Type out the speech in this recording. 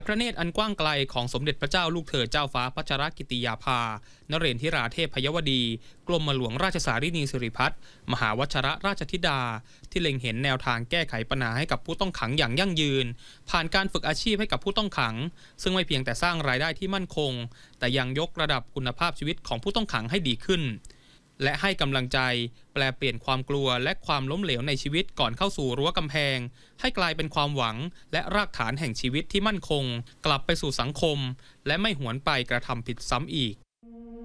พระเนตรอันกว้างไกลของสมเด็จพระเจ้าลูกเธอเจ้าฟ้าพัชรกิติยาภานเรนทิราเทพยวดีกรมหลวงราชสารินีสิริพัฒน์มหาวชรราชธิดาที่เล็งเห็นแนวทางแก้ไขปัญหาให้กับผู้ต้องขังอย่างยั่งยืนผ่านการฝึกอาชีพให้กับผู้ต้องขังซึ่งไม่เพียงแต่สร้างรายได้ที่มั่นคงแต่ยังยกระดับคุณภาพชีวิตของผู้ต้องขังให้ดีขึ้นและให้กำลังใจแปลเปลี่ยนความกลัวและความล้มเหลวในชีวิตก่อนเข้าสู่รั้วกำแพงให้กลายเป็นความหวังและรากฐานแห่งชีวิตที่มั่นคงกลับไปสู่สังคมและไม่หวนไปกระทำผิดซ้ำอีก